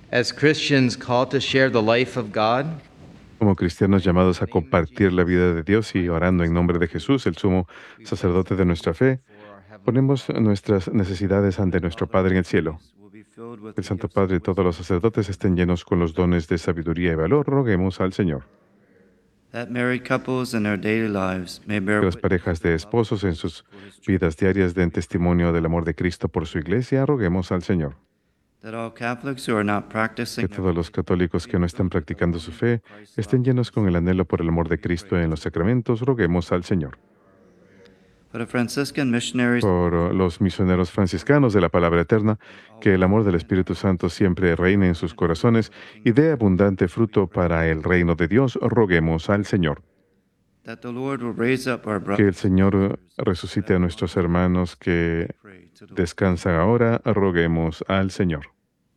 As Christians called to share the life of God, Como cristianos llamados a compartir la vida de Dios y orando en nombre de Jesús, el sumo sacerdote de nuestra fe, ponemos nuestras necesidades ante nuestro Padre en el cielo. El Santo Padre y todos los sacerdotes estén llenos con los dones de sabiduría y valor. Roguemos al Señor. That married couples in their daily lives may bear Que las witness parejas de esposos en sus vidas diarias den testimonio del amor de Cristo por su iglesia. Roguemos al Señor. that all Catholics who are not practicing Que todos los católicos que no están practicando su fe estén llenos con el anhelo por el amor de Cristo en los sacramentos. Roguemos al Señor. for the Franciscan missionaries Por los misioneros franciscanos de la palabra eterna, que el amor del Espíritu Santo siempre reine en sus corazones y dé abundante fruto para el reino de Dios. Roguemos al Señor. that the Lord will raise up our Que el brothers Señor resucite a nuestros hermanos que descansan ahora. Roguemos al Señor.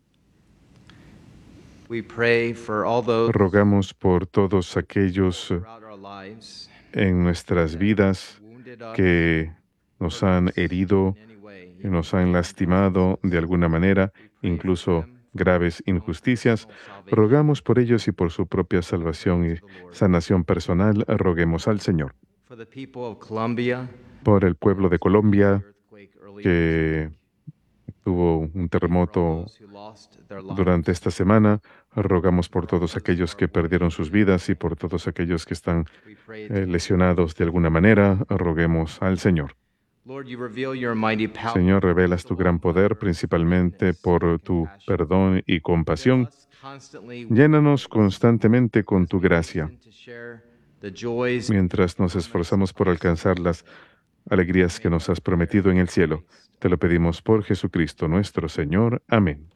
we pray for all those Rogamos por todos aquellos throughout our lives en nuestras vidas wounded us que nos han herido, in any way, que nos han lastimado de alguna manera, incluso graves injusticias. Rogamos por ellos y por su propia salvación y sanación personal. Roguemos al Señor. for the people of Colombia, Por el pueblo de Colombia, earthquake earlier que tuvo un terremoto those who lost their lives. durante esta semana. Rogamos por todos aquellos que perdieron sus vidas y por todos aquellos que están We pray lesionados de alguna manera. Roguemos al Señor. Lord, you reveal your mighty power. Señor, revelas tu gran poder principalmente por tu perdón y compasión. Us constantly Llénanos constantemente con tu gracia, to share the joys mientras nos esforzamos por alcanzar las alegrías que nos has prometido en el cielo. Te lo pedimos por Jesucristo nuestro Señor. Amén.